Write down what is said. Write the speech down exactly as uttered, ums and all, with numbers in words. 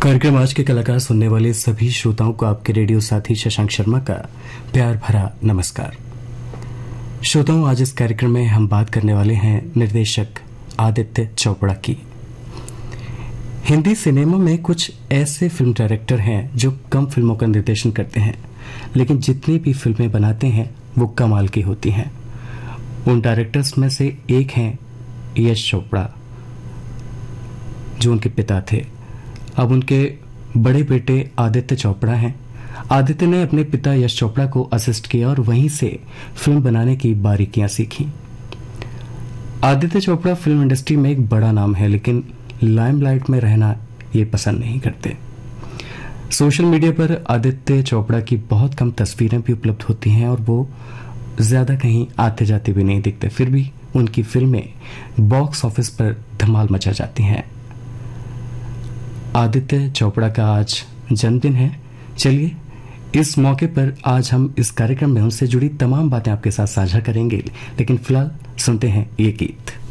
कार्यक्रम आज के कलाकार सुनने वाले सभी श्रोताओं को आपके रेडियो साथी शशांक शर्मा का प्यार भरा नमस्कार। श्रोताओं, आज इस कार्यक्रम में हम बात करने वाले हैं निर्देशक आदित्य चोपड़ा की। हिंदी सिनेमा में कुछ ऐसे फिल्म डायरेक्टर हैं जो कम फिल्मों का निर्देशन करते हैं, लेकिन जितनी भी फिल्में बनाते हैं वो कमाल की होती हैं। उन डायरेक्टर्स में से एक हैं यश चोपड़ा, जो उनके पिता थे। अब उनके बड़े बेटे आदित्य चोपड़ा हैं। आदित्य ने अपने पिता यश चोपड़ा को असिस्ट किया और वहीं से फिल्म बनाने की बारीकियां सीखी। आदित्य चोपड़ा फिल्म इंडस्ट्री में एक बड़ा नाम है, लेकिन लाइमलाइट में रहना ये पसंद नहीं करते। सोशल मीडिया पर आदित्य चोपड़ा की बहुत कम तस्वीरें भी उपलब्ध होती हैं और वो ज्यादा कहीं आते जाते भी नहीं दिखते, फिर भी उनकी फिल्में बॉक्स ऑफिस पर धमाल मचा जाती हैं। आदित्य चोपड़ा का आज जन्मदिन है। चलिए, इस मौके पर आज हम इस कार्यक्रम में उनसे जुड़ी तमाम बातें आपके साथ साझा करेंगे, लेकिन फिलहाल सुनते हैं ये गीत।